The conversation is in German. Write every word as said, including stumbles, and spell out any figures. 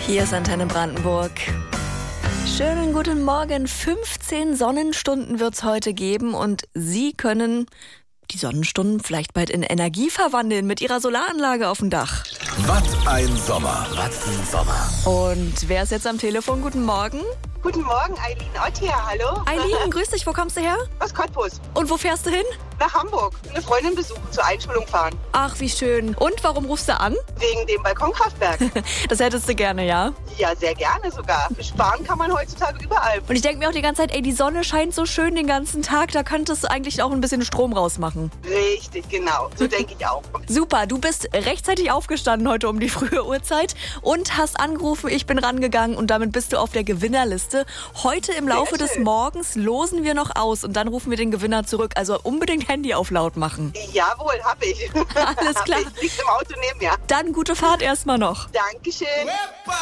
Hier ist Antenne Brandenburg. Schönen guten Morgen. fünfzehn Sonnenstunden wird es heute geben und Sie können die Sonnenstunden vielleicht bald in Energie verwandeln mit Ihrer Solaranlage auf dem Dach. Was ein Sommer, was ein Sommer. Und wer ist jetzt am Telefon? Guten Morgen. Guten Morgen, Eileen Ott hier, hallo. Eileen, grüß dich, wo kommst du her? Aus Cottbus. Und wo fährst du hin? Nach Hamburg. Eine Freundin besuchen, zur Einschulung fahren. Ach, wie schön. Und warum rufst du an? Wegen dem Balkonkraftwerk. Das hättest du gerne, ja? Ja, sehr gerne sogar. Sparen kann man heutzutage überall. Und ich denke mir auch die ganze Zeit, ey, die Sonne scheint so schön den ganzen Tag, da könntest du eigentlich auch ein bisschen Strom rausmachen. Richtig, genau. So denke ich auch. Super, du bist rechtzeitig aufgestanden heute um die frühe Uhrzeit und hast angerufen, ich bin rangegangen und damit bist du auf der Gewinnerliste. Heute im Laufe des Morgens losen wir noch aus und dann rufen wir den Gewinner zurück. Also unbedingt Handy auf laut machen. Jawohl, hab ich. Alles klar. Ich liegt im Auto neben mir. Dann gute Fahrt erstmal noch. Dankeschön.